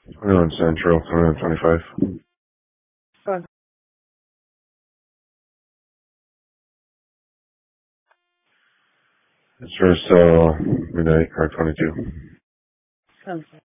21 Central, 2125. Fine. It's for sale midnight, car 22. Sounds